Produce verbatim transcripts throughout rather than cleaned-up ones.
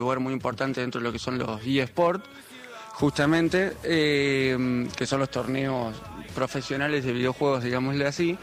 lugar muy importante dentro de lo que son los eSports, justamente, eh, que son los torneos profesionales de videojuegos, digámosle así,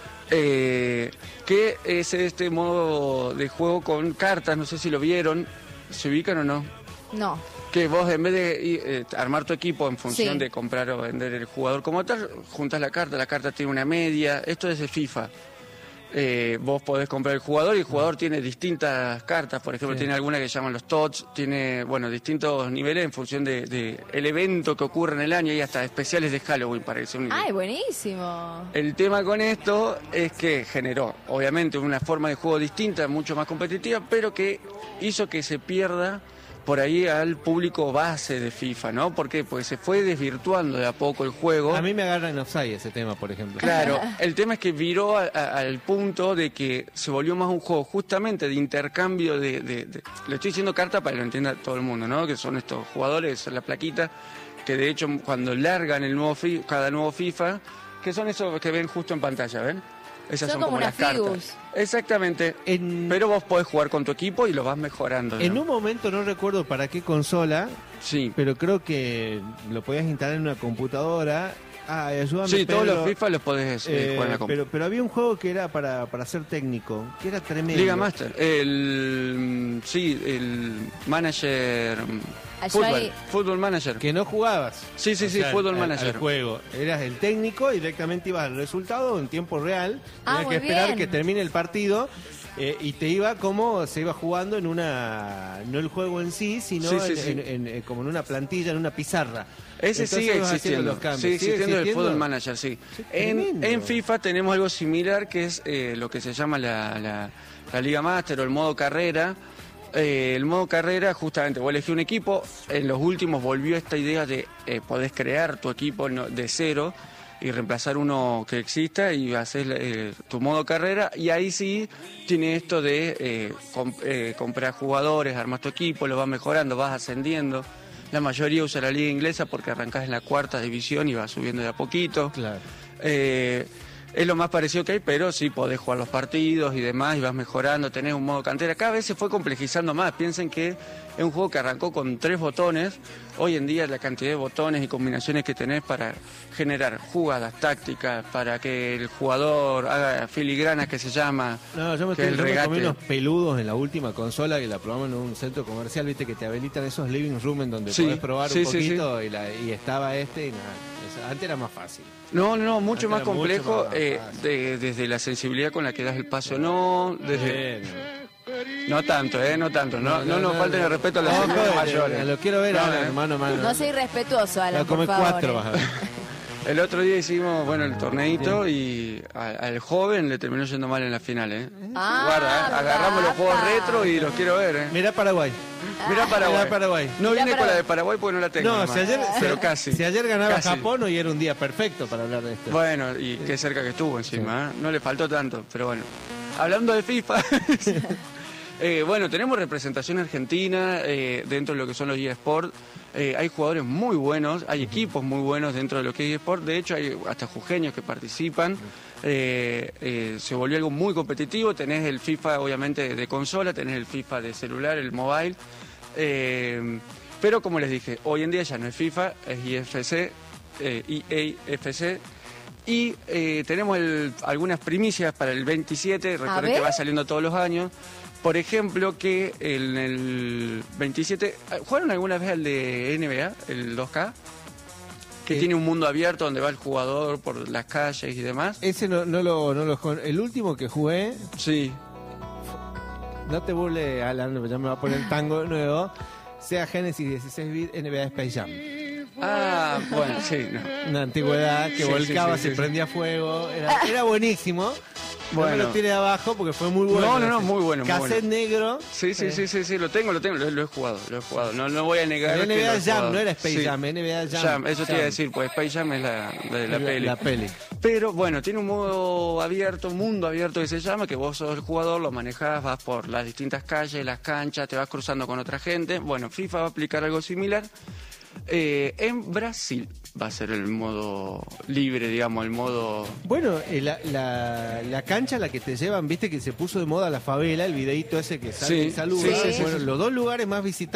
eh, que es este modo de juego con cartas, no sé si lo vieron, ¿se ubican o no? No. Que vos en vez de eh, armar tu equipo en función Sí. de comprar o vender el jugador como tal, juntas la carta, la carta tiene una media, esto es de FIFA. Eh, vos podés comprar el jugador y el jugador tiene distintas cartas, por ejemplo, Sí. tiene alguna que llaman los T O T S, tiene, bueno, distintos niveles en función de, de el evento que ocurre en el año y hasta especiales de Halloween para que sea un nivel. ¡Ay, buenísimo! El tema con esto es que generó, obviamente, una forma de juego distinta, mucho más competitiva, pero que hizo que se pierda por ahí al público base de FIFA, ¿no? ¿Por qué? Porque se fue desvirtuando de a poco el juego. A mí me agarra en offside ese tema, por ejemplo. Claro, el tema es que viró a- a- al punto de que se volvió más un juego justamente de intercambio de, de- de- le estoy diciendo carta para que lo entienda todo el mundo, ¿no? Que son estos jugadores, la plaquita, que de hecho cuando largan el nuevo fi- cada nuevo FIFA, que son esos que ven justo en pantalla, ¿ven? Esas Son son, como como unas las figus. cartas. Exactamente. En, Pero vos podés jugar con tu equipo y lo vas mejorando. en ¿no? un momento no recuerdo para qué consola, Sí. pero creo que lo podías instalar en una computadora. Ah, ayúdame, Sí, todos Pedro. los FIFA los podés eh, Eh, jugar en la compu. pero, pero había un juego que era para, para ser técnico, que era tremendo. Liga Master. El, sí, el manager. Allá Fútbol, hay- fútbol manager. Que no jugabas. Sí, sí, O sí, sea, fútbol al- manager. al juego. Eras el técnico y directamente ibas al resultado en tiempo real. Ah, Tenías muy que esperar bien. que termine el partido. eh, y te iba como se iba jugando en una, no el juego en sí, sino Sí, sí, en- sí. en- en- en- como en una plantilla, en una pizarra. Ese Entonces sigue ibas haciendo existiendo. los cambios. Sigue ¿Sigue existiendo el existiendo? fútbol manager, sí. Qué En, tremendo. en FIFA tenemos algo similar que es eh, lo que se llama la, la, la Liga Master o el modo carrera. Eh, el modo carrera, justamente, vos elegís un equipo. En los últimos volvió esta idea de eh, podés crear tu equipo no- de cero y reemplazar uno que exista y hacer eh, tu modo carrera. Y ahí sí tiene esto de eh, com- eh, comprar jugadores, armas tu equipo, lo vas mejorando, vas ascendiendo. La mayoría usa la liga inglesa porque arrancás en la cuarta división y vas subiendo de a poquito. Claro. Eh, es lo más parecido que hay, pero sí podés jugar los partidos y demás y vas mejorando, tenés un modo cantera. Cada vez se fue complejizando más. Piensen que es un juego que arrancó con tres botones. Hoy en día la cantidad de botones y combinaciones que tenés para generar jugadas tácticas, para que el jugador haga filigranas, que se llama, No, yo me, que es estoy, el yo me regate. comí unos peludos en la última consola que la probamos en un centro comercial, viste que te habilitan esos living room en donde Sí, podés probar sí, un sí, poquito Y, la- y estaba este y nada. Eso- antes era más fácil. No, no, no, mucho Antes más era mucho complejo, más eh, fácil. de- desde la sensibilidad con la que das el paso, no, desde... Bien. No tanto, eh, no tanto, no, no, nos falten el respeto a las No, señoras joder, mayores. Lo quiero ver No, ahora, eh. hermano, hermano. No soy respetuoso, Va Alan, a por comer favor. cuatro, eh. vas a ver. El otro día hicimos, bueno, el torneito y a- al joven le terminó yendo mal en la final, ¿eh? Ah, Guarda, ¿eh? Agarramos los juegos apa. retro y los quiero ver, ¿eh? Mirá Paraguay. Mirá Paraguay. Mirá Paraguay. No Mirá viene con Paraguay. la de Paraguay porque no la tengo. No, nomás. si ayer, Pero si- casi. si ayer ganaba Casi. Japón, hoy era un día perfecto para hablar de esto. Bueno, y qué cerca que estuvo encima, ¿eh? No le faltó tanto, pero bueno. Hablando de FIFA, eh, bueno, tenemos representación argentina eh, dentro de lo que son los eSports. Eh, hay jugadores muy buenos, hay equipos muy buenos dentro de lo que es eSport. De hecho, hay hasta jujeños que participan. Eh, eh, se volvió algo muy competitivo. Tenés el FIFA, obviamente, de consola, tenés el FIFA de celular, el mobile. Eh, pero como les dije, hoy en día ya no es FIFA, es I F C, eh, E A F C. Y eh, tenemos el- algunas primicias para el veintisiete, recuerden ver. que va saliendo todos los años. Por ejemplo, que en el veintisiete, ¿jugaron alguna vez al de N B A, el dos K? Que Eh. tiene un mundo abierto donde va el jugador por las calles y demás. Ese no, no lo, no lo el último que jugué, Sí. no te burles, Alan, ya me va a poner tango nuevo. Sea Genesis dieciséis bit N B A Space Jam. Ah, bueno, sí. No. Una antigüedad que Sí, volcaba, sí, sí, se sí. prendía fuego. Era, era buenísimo. No me Bueno. lo tiré abajo porque fue muy bueno. No, no, no, ese. muy bueno, muy Cassette bueno. negro. Sí, sí, Eh, sí, sí, sí, lo tengo, lo tengo, lo, lo he jugado, lo he jugado. No, no voy a negar El que N B A lo he Jam, jugado. no era Space Sí. Jam, N B A Jam. Jam, eso te iba a Jam. decir, pues Space Jam es la, la de la, La- peli. la peli. Pero bueno, tiene un modo abierto, un mundo abierto que se llama, que vos sos el jugador, lo manejás, vas por las distintas calles, las canchas, te vas cruzando con otra gente. Bueno, FIFA va a aplicar algo similar. Eh, en Brasil va a ser el modo libre, digamos, el modo... Bueno, eh, la, la, la cancha a la que te llevan, viste que se puso de moda la favela, el videíto ese que sale Sí, y saluda. sí, sí, sí, Bueno, sí. los dos lugares más visitados